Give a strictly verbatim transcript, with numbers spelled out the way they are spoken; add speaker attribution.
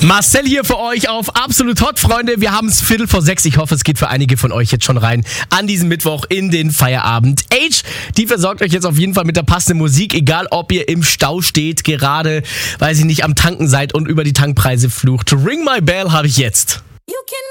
Speaker 1: Marcel hier für euch auf Absolut Hot, Freunde. Wir haben es Viertel vor sechs. Ich hoffe, es geht für einige von euch jetzt schon rein an diesem Mittwoch in den Feierabend. Age, die versorgt euch jetzt auf jeden Fall mit der passenden Musik, egal ob ihr im Stau steht, gerade, weiß ich nicht, am Tanken seid und über die Tankpreise flucht. Ring My Bell habe ich jetzt. You can